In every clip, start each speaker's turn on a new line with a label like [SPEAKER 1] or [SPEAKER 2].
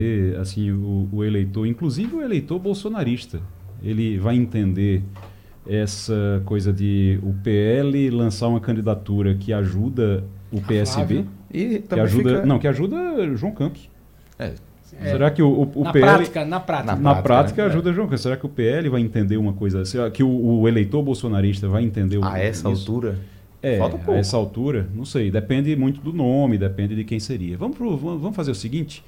[SPEAKER 1] assim, o eleitor, inclusive o eleitor bolsonarista, ele vai entender essa coisa de o PL lançar uma candidatura que ajuda o PSB,
[SPEAKER 2] e
[SPEAKER 1] que ajuda, que ajuda João Campos. Será que o
[SPEAKER 3] na
[SPEAKER 1] PL...
[SPEAKER 3] Na
[SPEAKER 1] prática ajuda João Campos. Será que o PL vai entender uma coisa? Será que o eleitor bolsonarista vai entender
[SPEAKER 2] a essa
[SPEAKER 1] isso?
[SPEAKER 2] altura?
[SPEAKER 1] Falta pouco. A essa altura, não sei. Depende muito do nome, depende de quem seria. Vamos fazer o seguinte.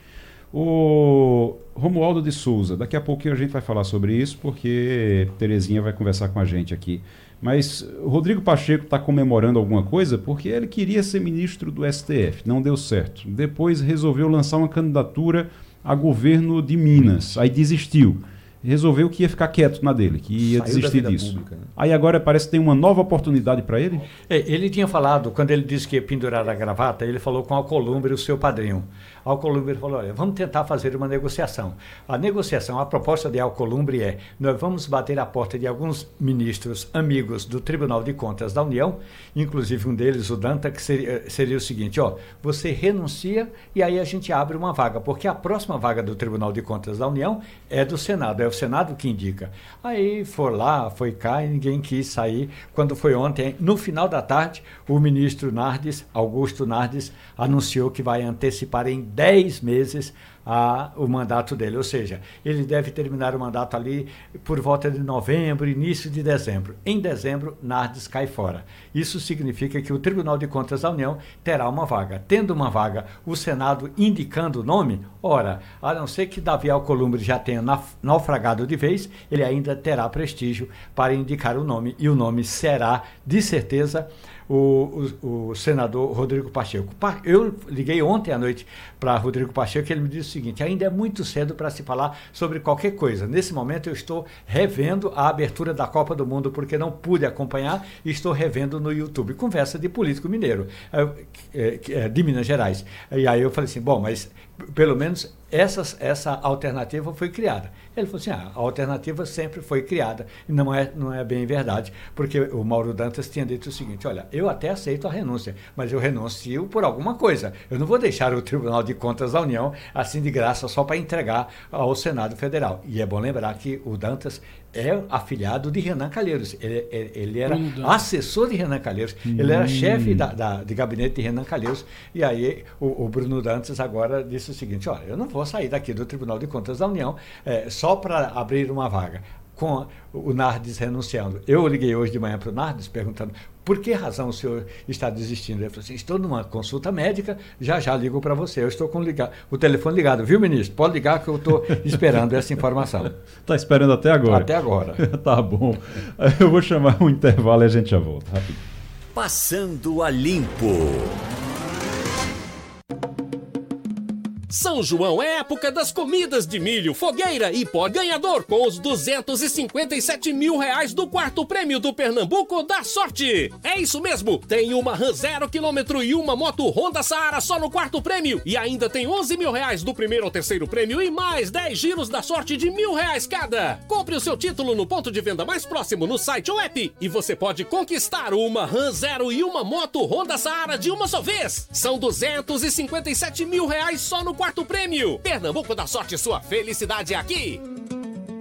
[SPEAKER 1] O Romualdo de Souza, daqui a pouquinho a gente vai falar sobre isso, porque Terezinha vai conversar com a gente aqui. Mas o Rodrigo Pacheco está comemorando alguma coisa porque ele queria ser ministro do STF, não deu certo. Depois resolveu lançar uma candidatura a governo de Minas, aí desistiu. Resolveu que ia ficar quieto na dele, que ia desistir disso. Pública, né? Aí agora parece que tem uma nova oportunidade para ele?
[SPEAKER 3] Ele tinha falado, quando ele disse que ia pendurar a gravata, ele falou com Alcolumbre, o seu padrinho. Alcolumbre falou, olha, vamos tentar fazer uma negociação. A proposta de Alcolumbre é, nós vamos bater a porta de alguns ministros amigos do Tribunal de Contas da União, inclusive um deles, o Danta, que seria o seguinte, você renuncia e aí a gente abre uma vaga, porque a próxima vaga do Tribunal de Contas da União é do Senado, é o Senado que indica. Aí foi cá e ninguém quis sair. Quando foi ontem, no final da tarde, o ministro Augusto Nardes, anunciou que vai antecipar em 10 meses o mandato dele, ou seja, ele deve terminar o mandato ali por volta de novembro, início de dezembro. Em dezembro, Nardes cai fora. Isso significa que o Tribunal de Contas da União terá uma vaga. Tendo uma vaga, o Senado indicando o nome, ora, a não ser que Davi Alcolumbre já tenha naufragado de vez, ele ainda terá prestígio para indicar o nome, e o nome será, de certeza, o senador Rodrigo Pacheco. Eu liguei ontem à noite para Rodrigo Pacheco e ele me disse o seguinte, ainda é muito cedo para se falar sobre qualquer coisa. Nesse momento eu estou revendo a abertura da Copa do Mundo porque não pude acompanhar e estou revendo no YouTube. Conversa de político mineiro, de Minas Gerais. E aí eu falei assim, bom, mas pelo menos essa alternativa foi criada. Ele falou assim, a alternativa sempre foi criada, e não é bem verdade, porque o Mauro Dantas tinha dito o seguinte, olha, eu até aceito a renúncia, mas eu renuncio por alguma coisa. Eu não vou deixar o Tribunal de Contas da União assim de graça só para entregar ao Senado Federal. E é bom lembrar que o Dantas é afiliado de Renan Calheiros. Ele era assessor de Renan Calheiros. Ele era chefe de gabinete de Renan Calheiros. E aí o Bruno Dantas agora disse o seguinte, olha, eu não vou sair daqui do Tribunal de Contas da União só para abrir uma vaga. Com o Nardes renunciando. Eu liguei hoje de manhã para o Nardes perguntando por que razão o senhor está desistindo. Ele falou assim, estou numa consulta médica, já ligo para você. Eu estou com o telefone ligado, viu, ministro? Pode ligar que eu estou esperando essa informação.
[SPEAKER 1] Está esperando até agora?
[SPEAKER 3] Até agora.
[SPEAKER 1] Tá bom. Eu vou chamar um intervalo e a gente já volta. Rápido.
[SPEAKER 4] Passando a Limpo. São João é época das comidas de milho, fogueira e pó. Ganhador com os 257 mil reais do quarto prêmio do Pernambuco da Sorte. É isso mesmo, tem uma Ram 0 km e uma moto Honda Saara só no quarto prêmio. E ainda tem 11 mil reais do primeiro ao terceiro prêmio e mais 10 giros da sorte de R$1.000 cada. Compre o seu título no ponto de venda mais próximo no site ou app e você pode conquistar uma Ram 0 e uma moto Honda Saara de uma só vez. São 257 mil reais só no quarto prêmio. Pernambuco da Sorte, sua felicidade é aqui.